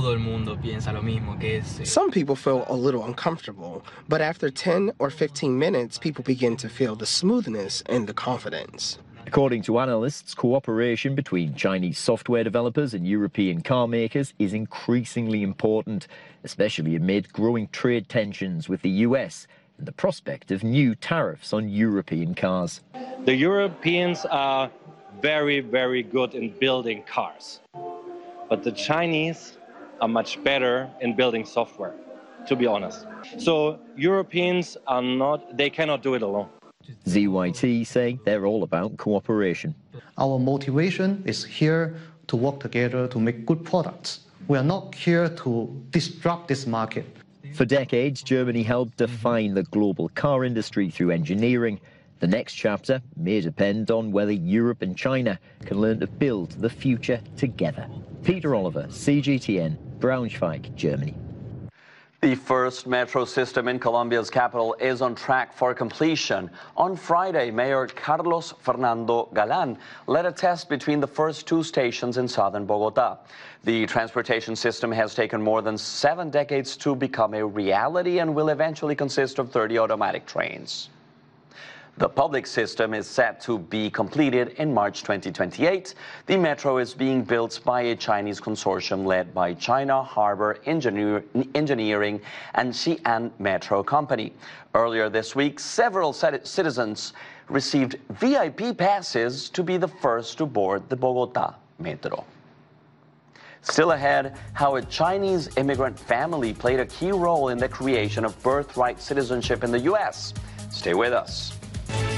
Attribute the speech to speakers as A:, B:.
A: todo el mundo piensa lo mismo, que es...
B: Some people feel a little uncomfortable, but after 10 or 15 minutes, people begin to feel the smoothness and the confidence.
C: According to analysts, cooperation between Chinese software developers and European car makers is increasingly important, especially amid growing trade tensions with the US and the prospect of new tariffs on European cars.
D: The Europeans are very, very good in building cars, but the Chinese are much better in building software, to be honest. So Europeans are not, they cannot do it alone.
C: ZYT say they're all about cooperation.
E: Our motivation is here to work together to make good products. We are not here to disrupt this market.
C: For decades, Germany helped define the global car industry through engineering. The next chapter may depend on whether Europe and China can learn to build the future together. Peter Oliver, CGTN, Braunschweig, Germany.
F: The first metro system in Colombia's capital is on track for completion. On Friday, Mayor Carlos Fernando Galán led a test between the first two stations in southern Bogotá. The transportation system has taken more than 7 decades to become a reality and will eventually consist of 30 automatic trains. The public system is set to be completed in March 2028. The metro is being built by a Chinese consortium led by China Harbor Engineering and Xi'an Metro Company. Earlier this week, several citizens received VIP passes to be the first to board the Bogotá Metro. Still ahead, how a Chinese immigrant family played a key role in the creation of birthright citizenship in the U.S. Stay with us.